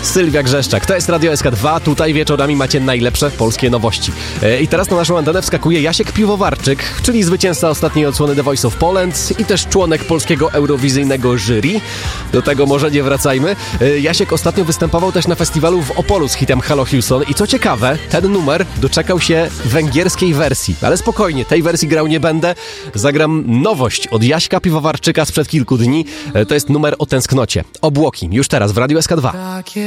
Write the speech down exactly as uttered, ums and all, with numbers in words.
Sylwia Grzeszczak. To jest Radio S K dwa. Tutaj wieczorami macie najlepsze polskie nowości. I teraz na naszą antenę wskakuje Jasiek Piwowarczyk, czyli zwycięzca ostatniej odsłony The Voice of Poland i też członek polskiego eurowizyjnego jury. Do tego może nie wracajmy. Jasiek ostatnio występował też na festiwalu w Opolu z hitem Hello Houston i co ciekawe, ten numer doczekał się węgierskiej wersji. Ale spokojnie, tej wersji grał nie będę. Zagram nowość od Jaśka Piwowarczyka sprzed kilku dni. To jest numer o tęsknocie. Obłoki. Już teraz w Radiu S K dwa.